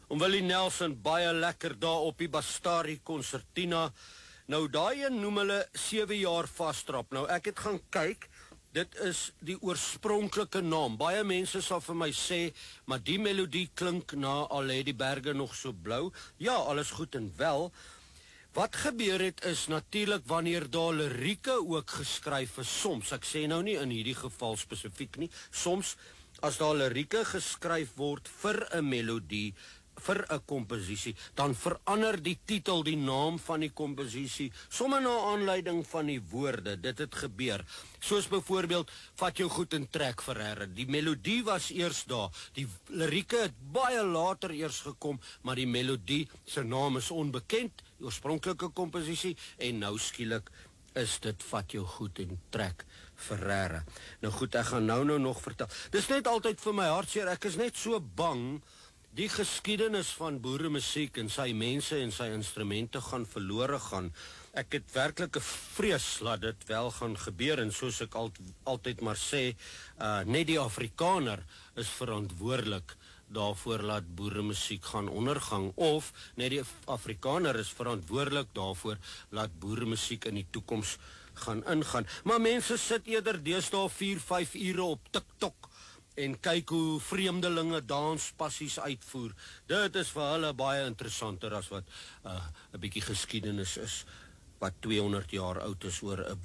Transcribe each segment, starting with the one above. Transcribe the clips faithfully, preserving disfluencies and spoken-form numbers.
Om Willie Nelson, baie lekker daar op die Bastari Concertina. Nou daai een noem hulle sewe jaar vastrap. Nou ek het gaan kyk, dit is die oorspronklike naam. Baie mense sal vir my sê, maar die melodie klink na al het die berge nog so blou. Ja, alles goed en wel. Wat gebeur het is natuurlik wanneer daar lirieke ook geskryf is soms. Ek sê nou nie in hierdie geval spesifiek nie. Soms as daar lirieke geskryf word vir 'n melodie, vir 'n komposisie, dan verander die titel, die naam van die komposisie, sommer na aanleiding van die woorde. Dit het gebeur. Soos byvoorbeeld, vat jou goed in trek Ferreira. Die melodie was eers daar. Die lirieke het baie later eers gekom, maar die melodie se naam is onbekend, die oorspronklike komposisie, en nou skielik is dit vat jou goed en trek Ferreira. Nou goed, ek gaan nou nou nog vertel. Dis net altyd vir my hartseer, ek is net so bang die geskiedenis van boeremusiek en sy mense en sy instrumente gaan verlore gaan. Ek het werklik 'n vrees dat dit wel gaan gebeur, en soos ek al, altyd maar sê, uh, net die Afrikaner is verantwoordelik daarvoor laat boeremusiek gaan ondergang, of net die Afrikaner is verantwoordelik daarvoor laat boeremusiek in die toekoms gaan ingaan. Maar mense sit eerder deesdae vier, vyf ure op TikTok en kyk hoe vreemdelinge danspassies uitvoer. Dit is vir hulle baie interessanter as wat 'n uh, bietjie geskiedenis is, wat tweehonderd jaar oud is oor 'n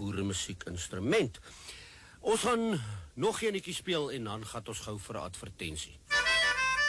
boeremusiekinstrument. Ons gaan nog eenetjie speel en dan gaan ons gou vir 'n advertensie.